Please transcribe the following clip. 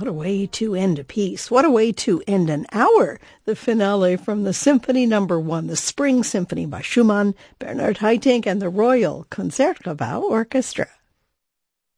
What a way to end a piece. What a way to end an hour. The finale from the Symphony No. 1, the Spring Symphony by Schumann, Bernard Haitink, and the Royal Concertgebouw Orchestra.